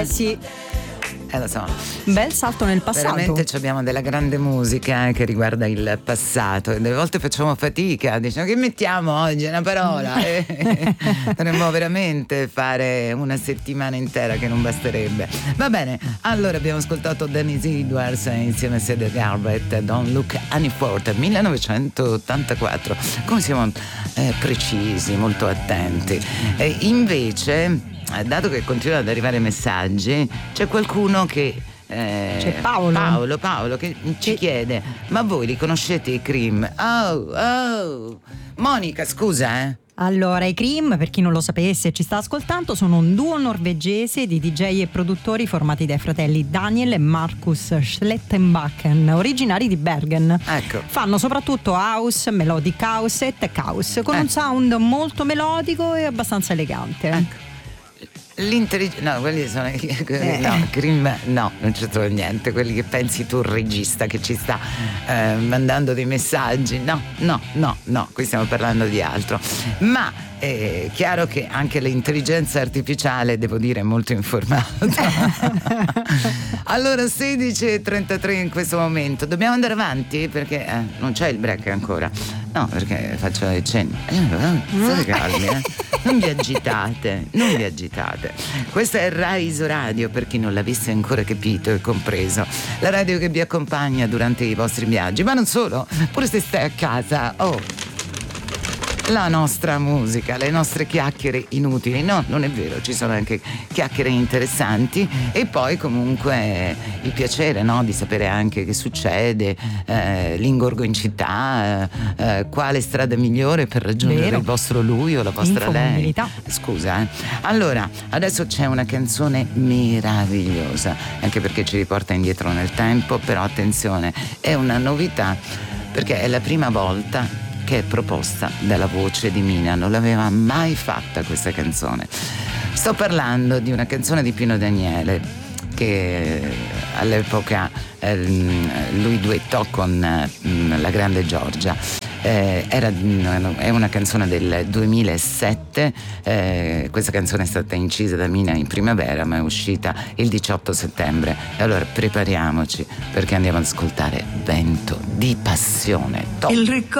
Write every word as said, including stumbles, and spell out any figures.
Eh sì. Eh, lo so. Bel salto nel passato. Veramente abbiamo della grande musica eh, che riguarda il passato e delle volte facciamo fatica, diciamo che mettiamo oggi una parola e dovremmo veramente fare una settimana intera che non basterebbe. Va bene, allora abbiamo ascoltato Dennis Edwards insieme a Cedar Garrett, Don't Look Any Further, millenovecentottantaquattro. Come siamo eh, precisi, molto attenti. E invece, dato che continuano ad arrivare messaggi, c'è qualcuno che eh, c'è Paolo. Paolo Paolo che ci chiede: ma voi li conoscete i Cream? Oh, oh Monica, scusa eh Allora, i Cream, per chi non lo sapesse e ci sta ascoltando, sono un duo norvegese di D J e produttori formati dai fratelli Daniel e Markus Slettenbakken, originari di Bergen. Ecco. Fanno soprattutto house, melodic house e tech house, con eh. un sound molto melodico e abbastanza elegante. Ecco. L'intelligenza, no, quelli sono eh. no, Cream, no, non c'è niente. Quelli che pensi tu, il regista che ci sta eh, mandando dei messaggi, no, no, no, no, qui stiamo parlando di altro. Ma è chiaro che anche l'intelligenza artificiale, devo dire, è molto informata. Allora, sedici e trentatré in questo momento. Dobbiamo andare avanti perché eh, non c'è il break ancora. No, perché faccio le cenni. State calmi, eh. Non vi agitate, non vi agitate. Questa è Rai Isoradio, per chi non l'avesse ancora capito e compreso. La radio che vi accompagna durante i vostri viaggi, ma non solo, pure se stai a casa. Oh, la nostra musica, le nostre chiacchiere inutili. No, non è vero, ci sono anche chiacchiere interessanti e poi comunque il piacere, no, di sapere anche che succede, eh, l'ingorgo in città, eh, eh, quale strada migliore per raggiungere Vero. il vostro lui o la vostra lei. Scusa, eh. Allora, adesso c'è una canzone meravigliosa, anche perché ci riporta indietro nel tempo, però attenzione, è una novità perché è la prima volta che è proposta dalla voce di Mina, non l'aveva mai fatta questa canzone. Sto parlando di una canzone di Pino Daniele che all'epoca eh, lui duettò con eh, la grande Giorgia. Eh, era, è una canzone del duemilasette, eh, questa canzone è stata incisa da Mina in primavera ma è uscita il diciotto settembre e allora prepariamoci perché andiamo ad ascoltare Vento di Passione. Top. Il ricordo